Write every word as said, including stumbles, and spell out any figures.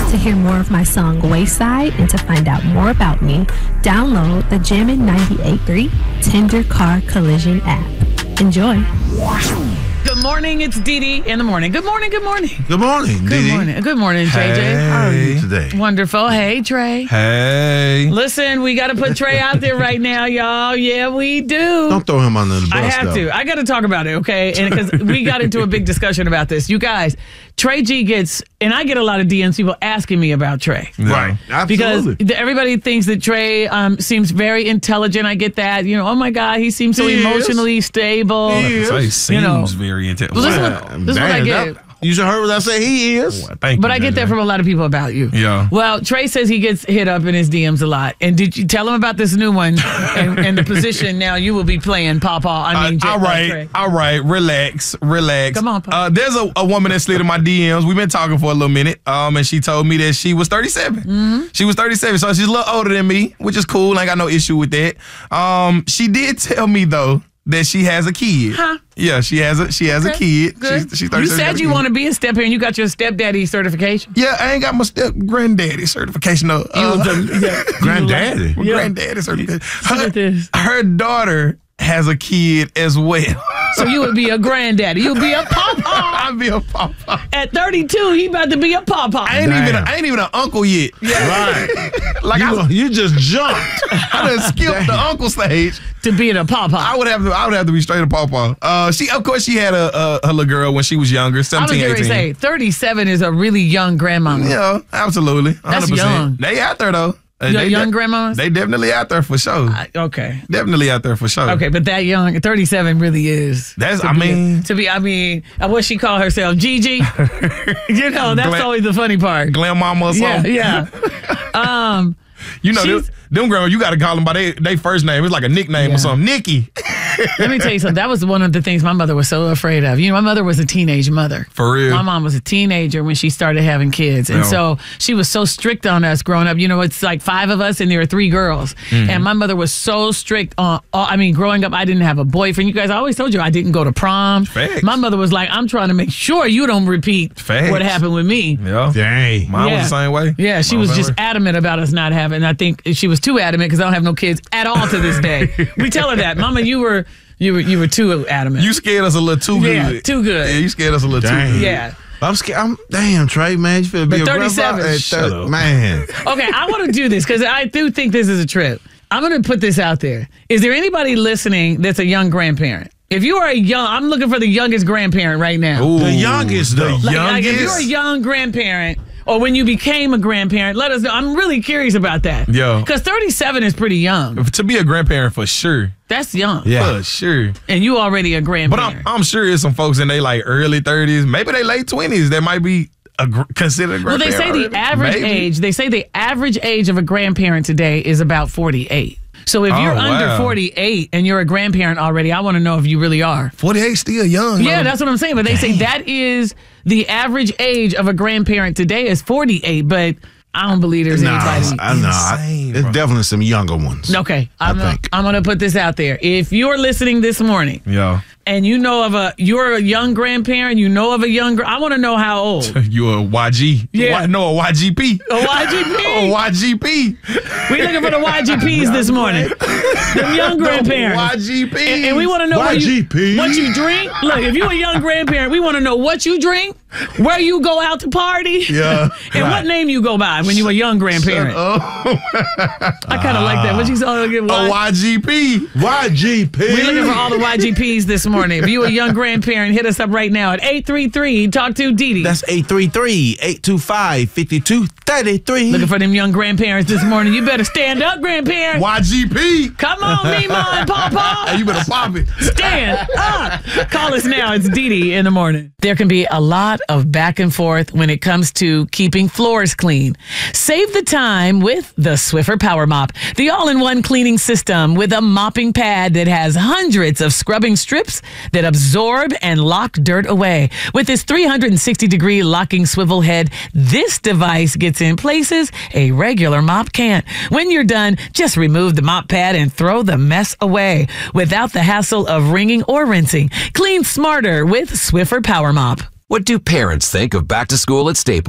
To hear more of my song Wayside and to find out more about me, download the Jammin' ninety-eight point three Tender Car Collision app. Enjoy. Good morning, it's Dee Dee in the morning. Good morning, good morning. Good morning, Dee Dee. Good morning. Good morning, J J. Hey. How are you today? Wonderful. Hey, Trey. Hey. Listen, we got to put Trey out there right now, y'all. Yeah, we do. Don't throw him under the bus, I have though. to. I got to talk about it, okay? And because we got into a big discussion about this. You guys, Trey G gets, and I get a lot of D Ms, people asking me about Trey. Right. Absolutely. Because everybody thinks that Trey um, seems very intelligent. I get that. You know, oh my God, he seems so He emotionally stable. He is. So he seems You know. very intense. Well, this is Wow. what- this is what I get. That- you should heard what I say. He is. Well, thank But you, I get J J. that from a lot of people about you. Yeah. Well, Trey says he gets hit up in his D Ms a lot. And did you tell him about this new one and, and the position now you will be playing Pawpaw? I mean, Uh, all J- right, Trey. all right, relax, relax. Come on, Pop. Uh, there's a, a woman that slid in my D Ms. We've been talking for a little minute, um, and she told me that she was thirty-seven. Mm-hmm. She was thirty-seven, so she's a little older than me, which is cool. I ain't got no issue with that. Um, she did tell me though that she has a kid. Huh? Yeah, she has a she has a kid. Good. She's, she's you thirty-seven. said you want to be a step parent. You got your stepdaddy certification. Yeah, I ain't got my step granddaddy certification though. You Uh, was a- yeah. Granddaddy. my Yeah. granddaddy certification. Look Her, at this. her daughter has a kid as well. So you would be a granddaddy. You'll be a Pawpaw. I'll be a papa. At thirty-two, he about to be a Pawpaw. I ain't Damn. even I ain't even an uncle yet. Right. Like I, You, you just jumped. I done skipped the uncle stage. to being a Pawpaw. I would have to I would have to be straight to pawpaw. Uh, she of course she had a, a her little girl when she was younger, I was seventeen, going to eighteen. say, thirty-seven is a really young grandmama. Yeah, absolutely. one hundred percent. young. They out there though. Uh, Your they young de- grandmas? They definitely out there for sure. I- okay. Definitely out there for sure. Okay, but that young, thirty-seven really is. That's to I be- mean to be, I mean, uh, what she call herself, Gigi? You know, that's Glam- always the funny part. glam mama or Yeah, something. yeah. Um, You know, them, She's- them grandma, you got to call them by their they first name. It's like a nickname Yeah. or something. Nikki. let me tell you something. That was one of the things my mother was so afraid of. You know, my mother was a teenage mother. For real. My mom was a teenager when she started having kids. And Yeah. so she was so strict on us growing up. You know, it's like five of us and there are three girls. Mm-hmm. And my mother was so strict on, all, I mean, growing up, I didn't have a boyfriend. You guys, I always told you I didn't go to prom. Facts. My mother was like, I'm trying to make sure you don't repeat Facts. what happened with me. Yeah. Dang. Mine Yeah. was the same way. Yeah, she Mine was the same just way. adamant about us not having. I think she was too adamant because I don't have no kids at all to this day. We tell her that, Mama, you were you were you were too adamant. You scared us a little too Yeah, good. too good. Yeah, you scared us a little Dang. too good. yeah. I'm scared. I'm damn Trey, man. You feel be But a thirty-seven. grandpa at Shut thir- up. Man. Okay, I want to do this because I do think this is a trip. I'm going to put this out there. Is there anybody listening that's a young grandparent? If you are a young, I'm looking for the youngest grandparent right now. Ooh, The youngest, though. The Like, like, if you're a youngest. young grandparent or when you became a grandparent, let us know. I'm really curious about that. Yeah. Because thirty-seven is pretty young. To be a grandparent for sure. That's young. Yeah. For sure. And you already a But grandparent. I'm, I'm sure there's some folks in their like early thirties, maybe they late twenties that might be a, gr- considered a Well, they grandparent. say the already. average Maybe. age, they say the average age of a grandparent today is about forty-eight. So if you're Oh, under wow. forty-eight and you're a grandparent already, I want to know if you really are. forty-eight still young. Yeah, though. that's what I'm saying. But they say that is the average age of a grandparent today is forty-eight, but I don't believe there's Nah, anybody. I know. I, Insane, it's bro. definitely some younger ones. Okay, I'm I gonna, think. I'm gonna put this out there. If you're listening this morning Yeah. and you know of a you're a young grandparent, you know of a young, gr- I want to know how old. You a Y G. Yeah. Y, no, a Y G P. A Y G P. A Y G P. We looking for the Y G Ps this morning. Them young grandparents. Y G P. And, and we want to know what you, Y G P. what you drink. Look, if you're a young grandparent, we want to know what you drink, where you go out to party, Yeah. and what name you go by when you're a young grandparent. I kind of like that. What you saw? A Y G P. Y G P. We're looking for all the Y G Ps this morning. If you a young grandparent, hit us up right now at eight three three talk to Dee Dee. That's eight three three, eight two five, five two three three. Looking for them young grandparents this morning. You better stand up, grandparent. Y G P. Come on, Mima and Papa. Hey, you better pop it. Stand up. Call us now. It's Dee Dee in the morning. There can be a lot of back and forth when it comes to keeping floors clean. Save the time with the Swiffer Power Mop, the all-in-one cleaning system with a mopping pad that has hundreds of scrubbing strips that absorb and lock dirt away. With its three hundred sixty degree locking swivel head, this device gets in places a regular mop can't. When you're done, just remove the mop pad and throw the mess away without the hassle of wringing or rinsing. Clean smarter with Swiffer Power Mop. What do parents think of back to school at Staples?